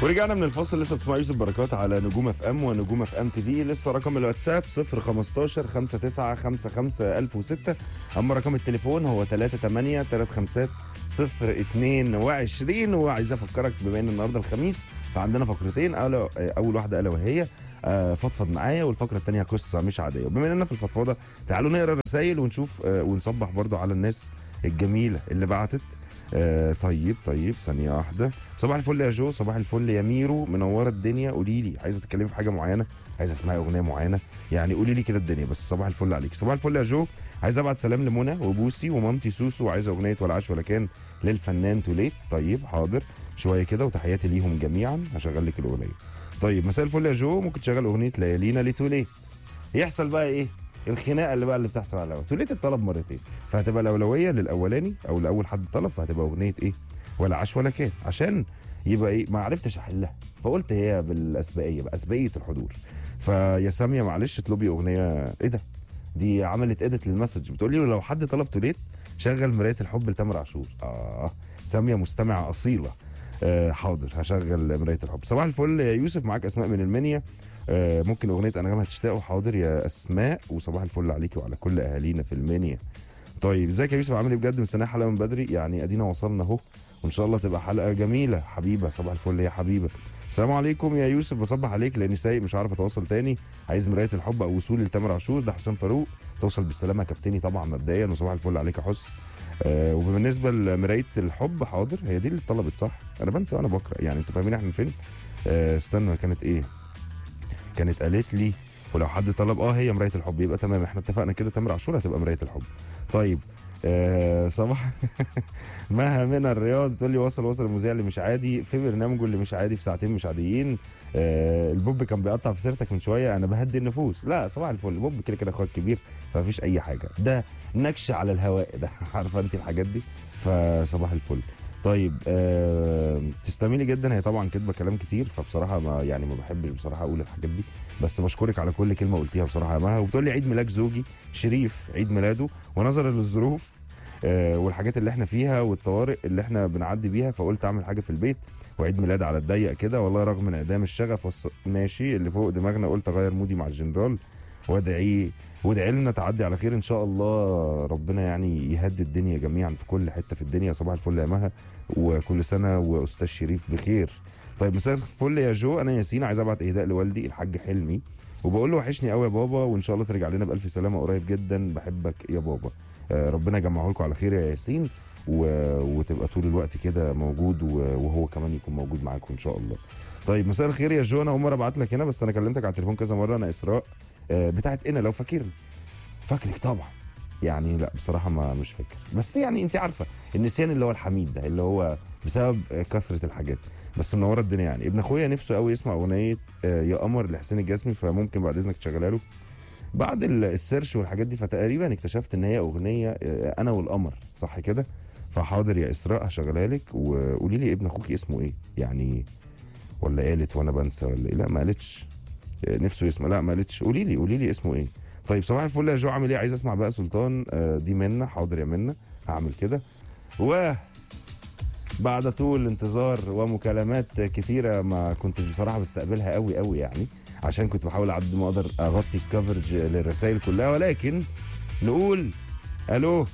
ورجعنا من الفصل. لسه بتسمع يوسف بركات على نجوم اف ام ونجوم اف ام تي في. لسه رقم الواتساب 015 59 55 1006. اما رقم التليفون هو 38 35 022. وعايز افكرك بما ان النهارده الخميس فعندنا فقرتين. اول واحده الا وهي فضفض معايا، والفقره الثانيه قصه مش عاديه. وبما اننا في الفضفضه تعالوا نقرا الرسائل ونشوف ونصبح برضو على الناس الجميله اللي بعتت. طيب ثانية واحدة. صباح الفل يا جو، صباح الفل يا ميرو، منورة الدنيا. قولي لي عايزة تتكلمي في حاجة معينة، عايزة اسمعي أغنية معينة، يعني قولي لي كده الدنيا. بس صباح الفل عليك. صباح الفل يا جو، عايز ابعت سلام لمنى وبوسي ومامتي سوسو، وعايزة أغنية ولا عاش ولا كان للفنان توليت. طيب حاضر شوية كده، وتحياتي ليهم جميعا، هشغل لك الأغنية. طيب مساء الفل يا جو، ممكن تشغل أغنية ليالينا لتوليت. يحصل بقى إيه؟ الخناقه اللي بتحصل على الهوا. توليت الطلب مرتين، فهتبقى الاولويه للاولاني او لاول حد طلب، فهتبقى اغنيه ايه؟ ولا عاش ولا كان، عشان يبقى ايه؟ ما عرفتش احلها فقلت هي بالاسبقيه بقى، اسبقيه الحضور. فيا ساميه معلش اطلبي اغنيه. ايه ده؟ دي عملت اديت للمسج بتقول لي لو حد طلب توليت شغل مرايه الحب لتامر عاشور. ساميه مستمعه اصيله. حاضر هشغل مرايه الحب. صباح الفل يا يوسف، معاك اسماء من المنيا. ممكن اغنيه انغام هتشتاقوا. حاضر يا اسماء، وصباح الفل عليكي وعلى كل اهالينا في المنيا. طيب ازيك يا يوسف، عامل ايه؟ بجد مستني حلقه من بدري، يعني ادينا وصلنا اهو، وان شاء الله تبقى حلقه جميله. حبيبه صباح الفل يا حبيبه. السلام عليكم يا يوسف، بصبح عليك لاني سايق مش عارف اتواصل تاني، عايز مرايه الحب او وصولي لتامر عاشور. ده حسام فاروق. توصل بالسلامه يا كابتني طبعا مبدئيا، وصباح الفل عليك يا حس. وبالنسبه لمرايه الحب حاضر، هي دي اللي اتطلبت صح؟ انا بنسى وانا بقرا، يعني انتوا فاهمين احنا فين. استنى كانت ايه؟ كانت قالت لي ولو حد طلب هي مرايه الحب، يبقى تمام احنا اتفقنا كده، تامر عاشور هتبقى مرايه الحب. طيب صباح مها من الرياض تقول لي وصل المذيع اللي مش عادي في برنامجه اللي مش عادي في ساعتين مش عاديين. البوب كان بيقطع في سيرتك من شويه، انا بهدي النفوس. لا صباح الفل، البوب كده كده اخوك كبير فمفيش اي حاجه، ده نكش على الهواء ده عارفه انت الحاجات دي. فصباح الفل. طيب تستميلي جدا. هي طبعا كاتبه كلام كتير، فبصراحه ما بحبش بصراحه اقول الحاجات دي، بس بشكرك على كل كلمه قلتيها بصراحه يا مها. وبتقول لي عيد ميلاد زوجي شريف، عيد ميلاده، ونظرا للظروف والحاجات اللي احنا فيها والطوارئ اللي احنا بنعدي بيها، فقلت اعمل حاجه في البيت وعيد ميلاد على الضيق كده، والله رغم انعدام الشغف ماشي اللي فوق دماغنا، قلت اغير مودي مع الجنرال وادعي لنا تعدي على خير ان شاء الله. ربنا يعني يهدي الدنيا جميعا في كل حته في الدنيا. صباح الفل يا مها، وكل سنه واستاذ شريف بخير. طيب مساء الفل يا جو، انا ياسين، عايز ابعت اهداء لوالدي الحاج حلمي، وبقول له وحشني قوي يا بابا، وان شاء الله ترجع لنا بالف سلامه قريب جدا، بحبك يا بابا. ربنا يجمعه لكم على خير يا ياسين، وتبقى طول الوقت كده موجود، وهو كمان يكون موجود معاكم ان شاء الله. طيب مساء الخير يا جو، انا اول مره ابعت لك هنا، بس انا كلمتك على التليفون كذا مره. انا اسراء بتاعت انا لو فاكرني. فاكرك طبعا، يعني لا بصراحه مش فاكر، بس يعني انت عارفه النسيان اللي هو الحميد ده، اللي هو بسبب كثره الحاجات. بس منوره الدنيا يعني. ابن اخويا نفسه قوي يسمع اغنيه يا قمر لحسين الجسمي، فممكن بعد اذنك تشغلها له بعد السيرش والحاجات دي. فتقريبا اكتشفت ان هي اغنيه انا والقمر، صح كده؟ فحاضر يا اسراء هشغلها لك. وقولي لي ابن اخوكي اسمه ايه يعني، ولا قالت وانا بنسى ولا ايه؟ لا ما قالتش نفسه يسمع، لا ما قالتش. قولي لي اسمه ايه. طيب صباح الفل يا جو، عامل ايه؟ عايز اسمع بقى سلطان دي منا. حاضر يا منا هعمل كده. بعد طول انتظار ومكالمات كتيره ما كنت بصراحه بستقبلها قوي يعني، عشان كنت بحاول على قد ما اقدر اغطي الكفرج للرسائل كلها، ولكن نقول الو.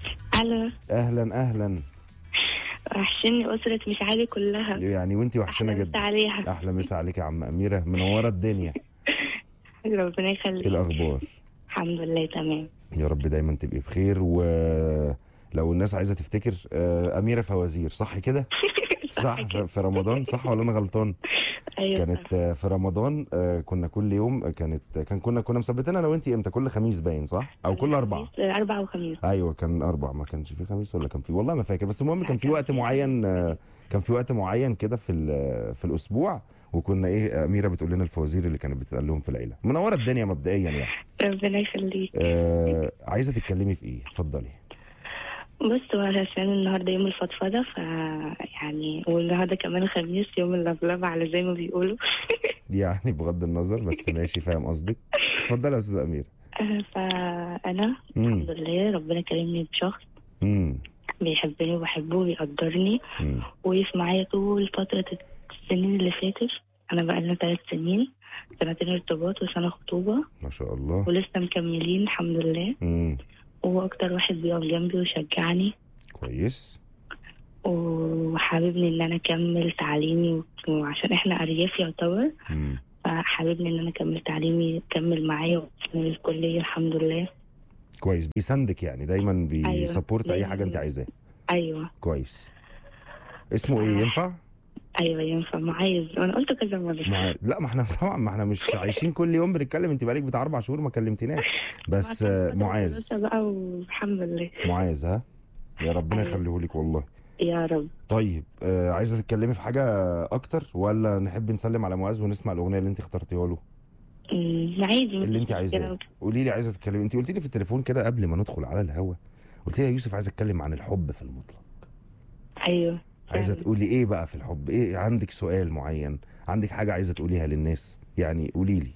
اهلا وحشني أسرة مش عادي كلها يعني، وانتي وحشنا جدا. عليها. احلى مسا عليك يا عم اميره، منوره الدنيا. ربنا يخليك. ايه الاخبار؟ الحمد لله تمام. يا رب دايما تبقي بخير. ولو الناس عايزه تفتكر اميره فوازير، صح كده؟ صح في رمضان، صح ولا انا غلطان؟ أيوة. كانت في رمضان كنا كل يوم، كنا مثبتين انا وانتي امتى؟ كل خميس باين صح؟ او كل اربعه؟ اربعه وخميس. ايوه كان اربع، ما كانش في خميس ولا كان في، والله ما فاكر، بس المهم كان في وقت معين، كان في وقت معين كده في الاسبوع، وكنا اميره بتقول لنا الفوازير اللي كانت بتتقال لهم في العيله. منوره الدنيا مبدئيا يعني. ربنا يخليك. عايزه تتكلمي في ايه؟ اتفضلي. بص، هو عشان النهارده يوم الفضفضه يعني، والنهارده كمان الخميس يوم اللفلفه على زي ما بيقولوا. يعني بغض النظر، بس ماشي فاهم قصدك. اتفضلي يا استاذه اميره. فانا الحمد لله ربنا كرمني بشخص بيحبني وبحبه وبيقدرني، ويقف معايا طول فتره السنين اللي فاتت انا بقالنا 3 سنين، سنتين ارتباط وسنة خطوبة، ما شاء الله. ولسه مكملين الحمد لله. وهو اكتر واحد بيقف جنبي ويشجعني، كويس. وحاببني ان انا اكمل تعليمي، وعشان احنا ارياف يعتبر، فحاببني ان انا اكمل تعليمي، اكمل معايا واكمل الكلية الحمد لله. كويس، بيساندك يعني دايما، بيسبورت أيوة. اي حاجه انت عايزاها. ايوه كويس. اسمه ايه ينفع؟ ايوه ينفع معايز، انا قلت كذا مره. لا ما احنا طبعا ما احنا مش عايشين كل يوم بنتكلم، انت بقالك بتاع 4 شهور ما كلمتناش بس. معاذ بقى والحمد لله. معاذ، ها يا ربنا يخليه لك والله. يا رب. طيب عايزه تتكلمي في حاجه اكتر ولا نحب نسلم على معاذ ونسمع الاغنيه اللي انت اخترتيها له؟ عادي اللي انت عايزاه. قولي لي عايزه تتكلمي. انت قلت لي في التليفون كده قبل ما ندخل على الهوا، قلت لي يا يوسف عايزه اتكلم عن الحب في المطلق. ايوه. عايزه تقولي ايه بقى في الحب؟ ايه عندك سؤال معين؟ عندك حاجه عايزه تقوليها للناس؟ يعني قولي لي.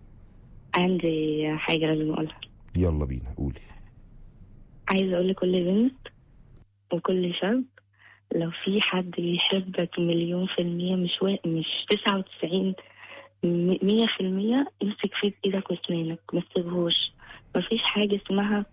عندي حاجه لازم اقولها. يلا بينا قولي. عايزه اقول لكل بنت وكل شاب، لو في حد بيحبك 1,000,000%، مش 99، 100%، امسك فيه بايدك واسنانك، ما تسيبهوش. مفيش حاجه اسمها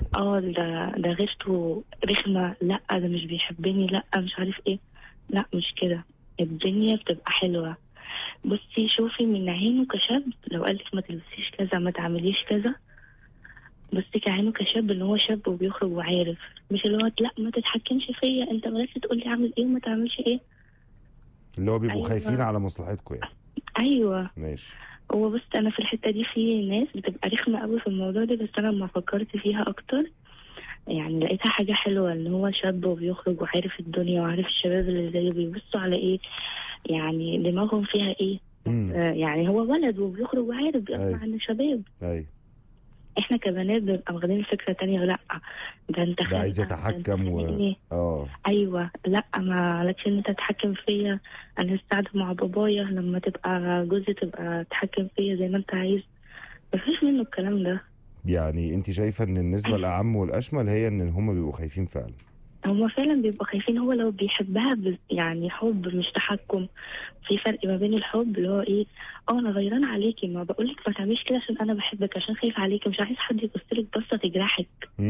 ده غيرته رخمه، لا ده مش بيحبني، لا مش عارف ايه، لا مش كده. الدنيا بتبقى حلوه. بصي شوفي من عينه كشاب، لو قالك ما تلبسيش كذا، ما تعمليش كذا، بصي كعينه كشاب ان هو شاب وبيخرج وعارف، مش اللي هو لا ما تتحكمش فيا، انت بلاش تقولي اعمل ايه وما تعملش ايه، اللي هو بيبقوا أيوة. خايفين على مصلحتكم يعني. ايوه ماشي. هو بص، انا في الحته دي في ناس بتبقى رخمه قوي في الموضوع ده، بس انا لما فكرت فيها اكتر يعني لقيتها حاجه حلوه، ان هو شاب وبيخرج وعارف الدنيا وعارف الشباب اللي زيه بيبصوا على ايه، يعني دماغهم فيها ايه. يعني هو ولد وبيخرج وعارف بيقف مع الشباب. ايوه. احنا كبنات بنبقى واخدين فكره تانية، لا ده انت ده عايز يتحكم ايوه، لا ما لكش ان انت تتحكم فيا، انا هستعد مع بابايا لما تبقى جوزي تبقى تتحكم فيا زي ما انت عايز. مفيش منه الكلام ده. يعني انت شايفه ان النسبه الاعم والاشمل هي ان هم بيبقوا خايفين فعلا؟ هما فعلا بيبقوا خايفين. هو لو بيحبها يعني حب مش تحكم. في فرق ما بين الحب اللي هو ايه، انا غيران عليكي، ما بقولك ما تعمليش كده عشان انا بحبك، عشان خايف عليكي، مش عايز حد يبصلك بصه تجرحك.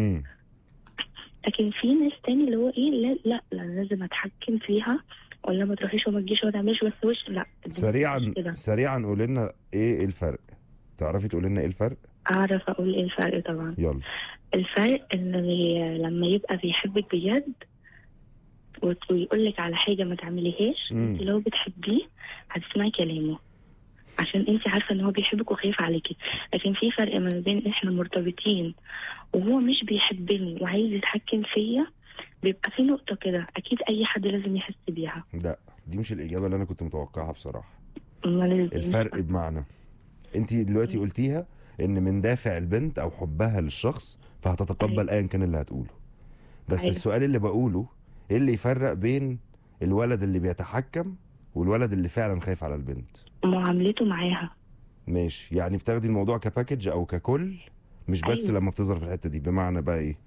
لكن في ناس تاني اللي هو ايه، لا لا لا لازم اتحكم فيها، ولا ما تروحيش وما تجيش وما تعمليش بس وش، لا. سريعا قولي لنا ايه الفرق؟ تعرفي تقولي لنا ايه الفرق؟ اعرف اقول ايه الفرق طبعا. يلا. الفرق ان لما يبقى بيحبك بجد ويقول لك على حاجه ما تعمليهاش، انت لو بتحبيه هتسمعي كلامه عشان انت عارفه ان هو بيحبك وخايف عليكي. لكن في فرق ما بين احنا مرتبطين وهو مش بيحبني وعايز يتحكم فيا، بيبقى في نقطه كده اكيد اي حد لازم يحس بيها. لا دي مش الاجابه اللي انا كنت متوقعها بصراحه. الفرق بمعنى انت دلوقتي قلتيها ان من دافع البنت او حبها للشخص فهتتقبل ايا كان اللي هتقوله، بس السؤال اللي بقوله ايه اللي يفرق بين الولد اللي بيتحكم والولد اللي فعلا خايف على البنت؟ معاملته معاها. ماشي، يعني بتاخدي الموضوع كباكج او ككل، مش بس لما بتظهر في الحته دي. بمعنى بقى ايه؟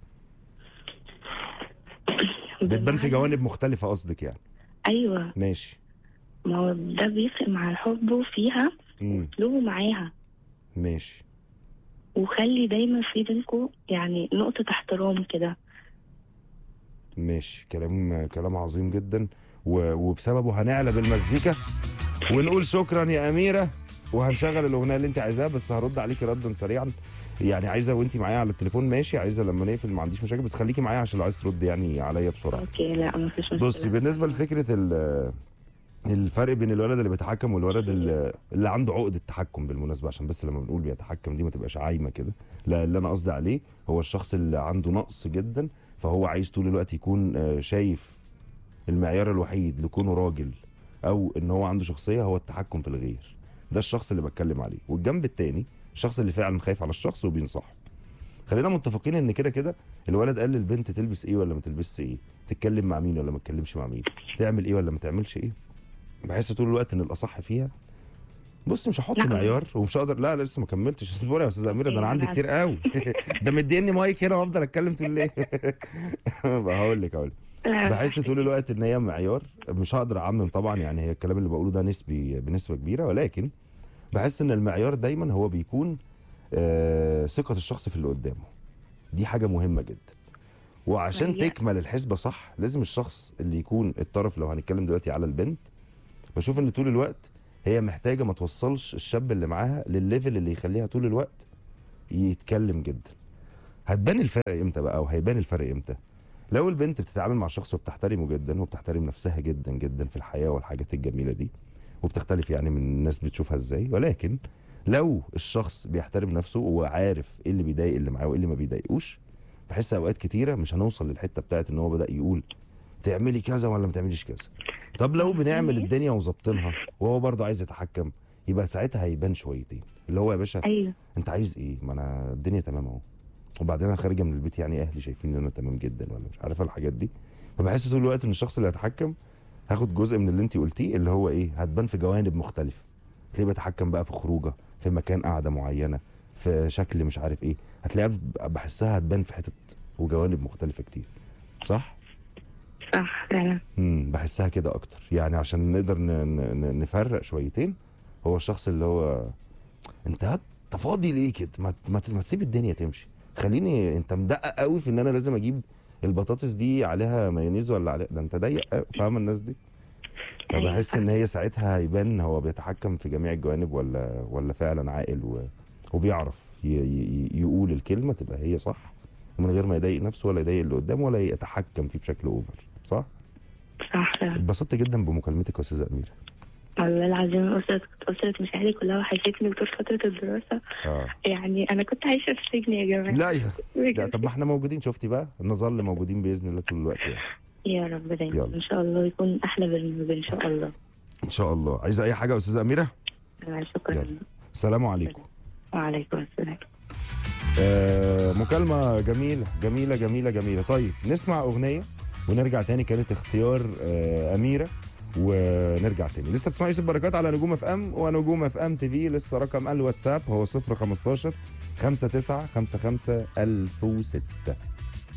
بتبان في جوانب مختلفه قصدك يعني؟ ايوه ماشي. ما هو ده بيفرق مع الحب فيها اسلوبه معاها. ماشي. وخلي دايما في بينكم يعني نقطه احترام كده. ماشي، كلام عظيم جدا، وبسببه هنعلى بالمزيكا ونقول شكرا يا أميرة، وهنشغل الأغنية اللي انت عايزاها، بس هرد عليكي ردا سريعا. يعني عايزة وانت معايا على التليفون ماشي، عايزة لما نقفل ما عنديش مشاكل، بس خليكي معايا عشان لو عايز ترد يعني عليا بسرعة. اوكي لا ما فيش مشكلة. بصي بالنسبة لفكرة الفرق بين الولد اللي بيتحكم والولد اللي عنده عقدة تحكم، بالمناسبة عشان بس لما بنقول بيتحكم دي ما تبقاش عايمة كده، لا اللي انا قصدي عليه هو الشخص اللي عنده نقص جدا، فهو عايز طول الوقت يكون شايف المعيار الوحيد لكونه راجل او ان هو عنده شخصية هو التحكم في الغير. ده الشخص اللي بتكلم عليه. والجنب التاني الشخص اللي فعلا خايف على الشخص وبينصحه. خلينا متفقين ان كده كده الولد قال للبنت تلبس ايه ولا ما تلبسش ايه، تتكلم مع مين ولا ما تتكلمش مع مين، تعمل ايه ولا ما تعملش ايه. بحس طول الوقت ان الاصح فيها، بص مش هحط معيار ومش هقدر، لا لسه ما كملتش، اصبري يا استاذه اميره، ده انا عندي كتير قوي. ده مديني مايك هنا وافضل اتكلم طول الليل. هقول لك بحس طول الوقت ان هي معيار. مش هقدر اعمم طبعا، يعني هي الكلام اللي بقوله ده نسبي بنسبه كبيره، ولكن بحس ان المعيار دايما هو بيكون ثقه الشخص في اللي قدامه. دي حاجه مهمه جدا. وعشان هي تكمل الحسبه صح لازم الشخص اللي يكون الطرف، لو هنتكلم دلوقتي على البنت، بشوف ان طول الوقت هي محتاجه ما توصلش الشاب اللي معاها للليفل اللي يخليها طول الوقت يتكلم جدا. هتبان الفرق امتى بقى، او هيبان الفرق امتى؟ لو البنت بتتعامل مع شخص وبتحترمه جدا وبتحترم نفسها جدا جدا في الحياه والحاجات الجميله دي، وبتختلف يعني من الناس بتشوفها ازاي، ولكن لو الشخص بيحترم نفسه وعارف ايه اللي بيضايق اللي معاه وايه اللي ما بيضايقوش، بحس اوقات كتيره مش هنوصل للحته بتاعت ان هو بدا يقول تعملي كذا ولا ما تعمليش كذا. طب لو بنعمل الدنيا وظابطينها وهو برضه عايز يتحكم، يبقى ساعتها هيبان شويتين، اللي هو يا باشا ايوه انت عايز ايه؟ ما انا الدنيا تمام اهو، وبعدين انا خارجه من البيت يعني اهلي شايفين ان انا تمام جدا، ولا مش عارفه الحاجات دي. فبحس طول الوقت ان الشخص اللي هيتحكم هاخد جزء من اللي انت قلتيه، اللي هو ايه، هتبان في جوانب مختلفه. تلاقيه بيتحكم بقى في خروجه، في مكان قاعده معينه، في شكل مش عارف ايه، هتلاقيها بحسها هتبان في حتت وجوانب مختلفه كتير. صح؟ صح فعلا. بحسها كده اكتر، يعني عشان نقدر نفرق شويتين. هو الشخص اللي هو انت فاضي ليه كده؟ ما تسيب الدنيا تمشي، خليني، انت مدقق قوي في ان انا لازم اجيب البطاطس دي عليها مايونيز ولا عليها، ده انت ضيق قوي. فاهم الناس دي؟ ايوه فبحس صح. ان هي ساعتها هيبان هو بيتحكم في جميع الجوانب ولا فعلا عاقل وبيعرف يقول الكلمه تبقى هي صح، ومن غير ما يضايق نفسه ولا يضايق اللي قدامه ولا يتحكم فيه بشكل اوفر. صح؟ صح فعلا. اتبسطت جدا بمكالمتك يا استاذه اميره. والله العظيم أسرة مشاهدي كلها وحشتني طول فترة الدراسة. يعني أنا كنت عايشة في السجن يا جماعة. لا طب ما احنا موجودين، شفتي بقى، نظل موجودين بإذن الله طول الوقت يعني. يا رب دايما يلا. إن شاء الله يكون أحلى برنامج إن شاء الله. إن شاء الله. عايزة أي حاجة يا أستاذة أميرة؟ شكرا. يلا. السلام عليكم. وعليكم السلام. مكالمة جميلة جميلة جميلة جميلة. طيب نسمع أغنية ونرجع تاني. كانت اختيار أميرة، ونرجع تاني. لسه بتسمعوا يوسف بركات على نجوم اف ام ونجوم اف ام تي في. لسه رقم الواتساب هو 015 59 55 1006.